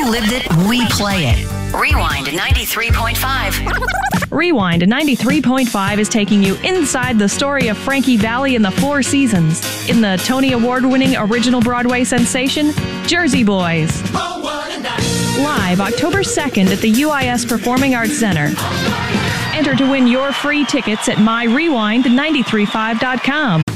lived it, we play it. Rewind 93.5. Rewind 93.5 is taking you inside the story of Frankie Valli and the Four Seasons in the Tony Award-winning original Broadway sensation, Jersey Boys. Live October 2nd at the UIS Performing Arts Center. Enter to win your free tickets at myrewind935.com.